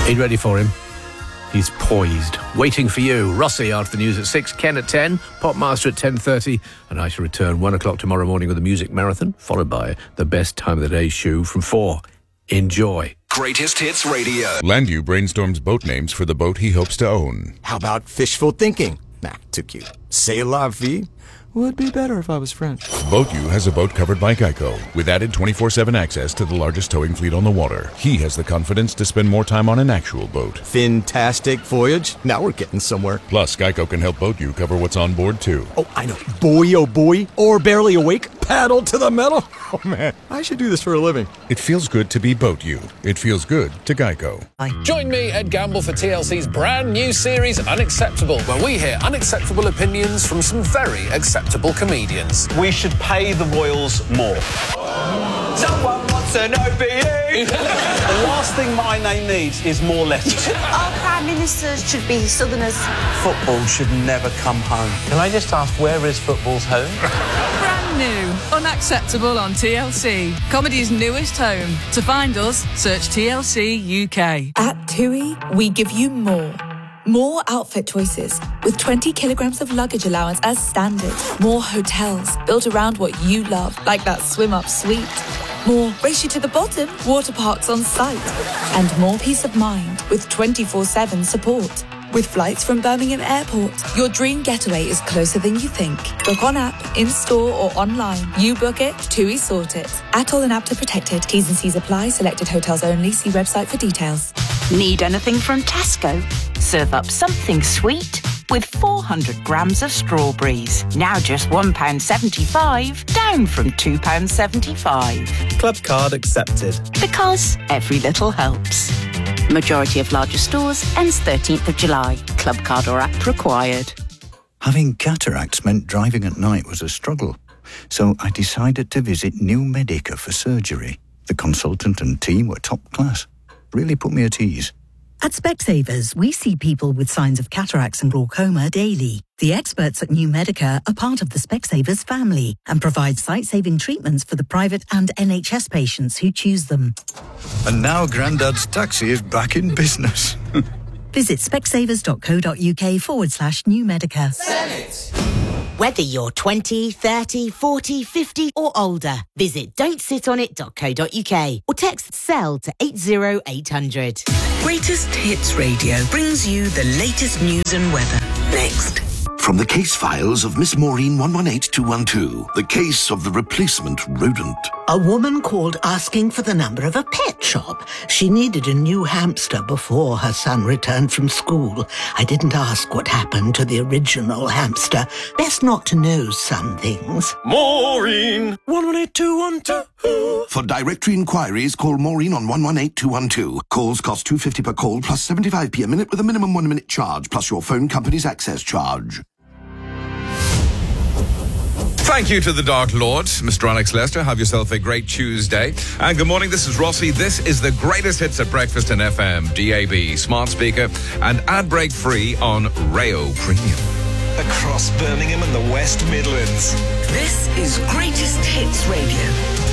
Are you ready for him? He's poised, waiting for you. Rossi after the news at 6, Ken at 10, Popmaster at 10:30, and I shall return 1 o'clock tomorrow morning with a music marathon, followed by the best time of the day shoe from 4. Enjoy. Greatest Hits Radio. Landu brainstorms boat names for the boat he hopes to own. How about fishful thinking? Nah, too cute. C'est la vie? Would be better if I was French. BoatU has a boat covered by Geico, with added 24/7 access to the largest towing fleet on the water. He has the confidence to spend more time on an actual boat. Fantastic voyage. Now we're getting somewhere. Plus, Geico can help BoatU cover what's on board, too. Oh, I know. Boy, oh boy. Or barely awake. Paddle to the metal. Oh, man. I should do this for a living. It feels good to be BoatU. It feels good to Geico. Join me, Ed Gamble, for TLC's brand new series, Unacceptable, where we hear unacceptable opinions from some very acceptable comedians. We should pay the royals more. Someone wants an OBE! The last thing my name needs is more letters. Our Prime Ministers should be Southerners. Football should never come home. Can I just ask, where is football's home? Brand new, Unacceptable on TLC. Comedy's newest home. To find us, search TLC UK. At TUI, we give you more. More outfit choices, with 20 kilograms of luggage allowance as standard. More hotels, built around what you love, like that swim-up suite. More race you to the bottom, water parks on site. And more peace of mind, with 24/7 support. With flights from Birmingham Airport, your dream getaway is closer than you think. Book on app, in-store or online. You book it, TUI sort it. Atoll and APTA protected. T's and C's apply. Selected hotels only. See website for details. Need anything from Tesco? Serve up something sweet with 400 grams of strawberries. Now just £1.75, down from £2.75. Club card accepted. Because every little helps. Majority of larger stores ends 13th of July. Club card or app required. Having cataracts meant driving at night was a struggle. So I decided to visit New Medica for surgery. The consultant and team were top class. Really put me at ease. At Specsavers, we see people with signs of cataracts and glaucoma daily. The experts at New Medica are part of the Specsavers family and provide sight-saving treatments for the private and NHS patients who choose them. And now Grandad's taxi is back in business. Visit specsavers.co.uk/New Medica. Whether you're 20, 30, 40, 50 or older, visit don'tsitonit.co.uk or text CELL to 80800. Greatest Hits Radio brings you the latest news and weather. Next. From the case files of Miss Maureen 118212, the case of the replacement rodent. A woman called asking for the number of a pet shop. She needed a new hamster before her son returned from school. I didn't ask what happened to the original hamster. Best not to know some things. Maureen 118212. For directory inquiries, call Maureen on 118212. Calls cost £2.50 per call plus 75p a minute with a minimum 1 minute charge plus your phone company's access charge. Thank you to the Dark Lord, Mr. Alex Lester. Have yourself a great Tuesday. And good morning, this is Rossi. This is the greatest hits at breakfast in FM, DAB, smart speaker, and ad break free on Rayo Premium. Across Birmingham and the West Midlands. This is Greatest Hits Radio.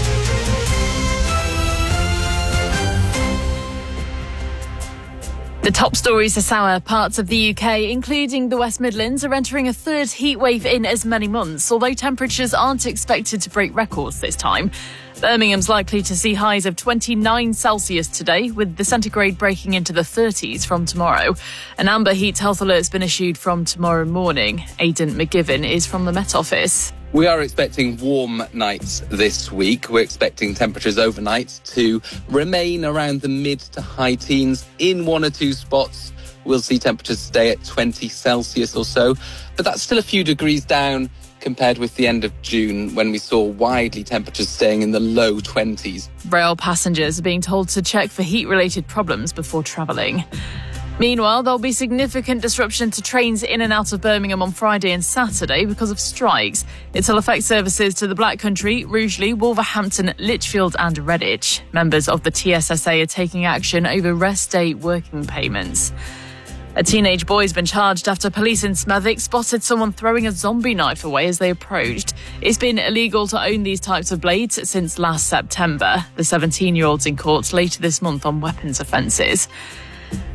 The top stories this hour. Parts of the UK, including the West Midlands, are entering a third heatwave in as many months, although temperatures aren't expected to break records this time. Birmingham's likely to see highs of 29 Celsius today, with the centigrade breaking into the 30s from tomorrow. An amber heat health alert's been issued from tomorrow morning. Aidan McGivern is from the Met Office. We are expecting warm nights this week. We're expecting temperatures overnight to remain around the mid to high teens. In one or two spots, we'll see temperatures stay at 20 Celsius or so. But that's still a few degrees down compared with the end of June, when we saw widely temperatures staying in the low 20s. Rail passengers are being told to check for heat-related problems before travelling. Meanwhile, there'll be significant disruption to trains in and out of Birmingham on Friday and Saturday because of strikes. It'll affect services to the Black Country, Rugeley, Wolverhampton, Lichfield and Redditch. Members of the TSSA are taking action over rest day working payments. A teenage boy's been charged after police in Smethwick spotted someone throwing a zombie knife away as they approached. It's been illegal to own these types of blades since last September. The 17-year-old's in court later this month on weapons offences.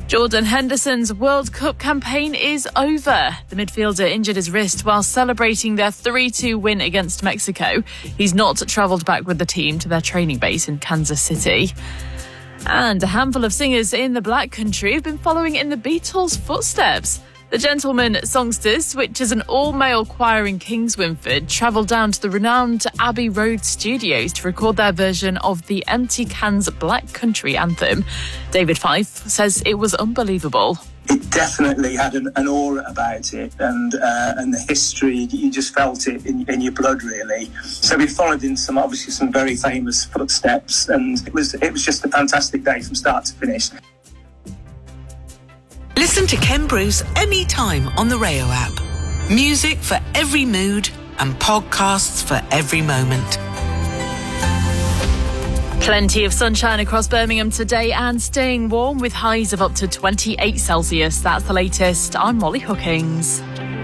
Jordan Henderson's World Cup campaign is over. The midfielder injured his wrist while celebrating their 3-2 win against Mexico. He's not travelled back with the team to their training base in Kansas City. And a handful of singers in the Black Country have been following in the Beatles' footsteps. The Gentlemen Songsters, which is an all-male choir in Kings Winford, travelled down to the renowned Abbey Road studios to record their version of the Empty Cans Black Country anthem. David Fife says it was unbelievable. It definitely had an aura about it, and the history, you just felt it in your blood, really. So we followed in some very famous footsteps, and it was just a fantastic day from start to finish. Listen to Ken Bruce anytime on the Rayo app. Music for every mood and podcasts for every moment. Plenty of sunshine across Birmingham today and staying warm with highs of up to 28 Celsius. That's the latest. I'm Molly Hookings.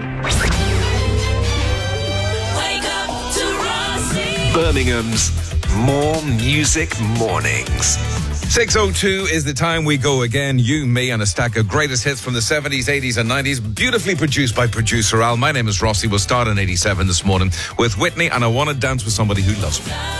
Wake up to Rossi. Birmingham's More Music Mornings. 6:02 is the time we go again. You, me, and a stack of greatest hits from the 70s, 80s, and 90s. Beautifully produced by producer Al. My name is Rossi. We'll start in 87 this morning with Whitney and I Want to Dance with Somebody Who Loves Me.